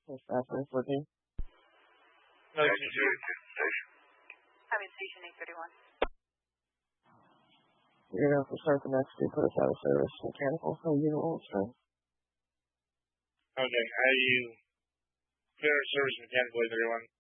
Yes, after 14. No, you can do it. I'm in station 831. You're going to have to start the next two, put us out of service. Mechanical, so unit won't start. Okay, how do you clear service mechanical 831?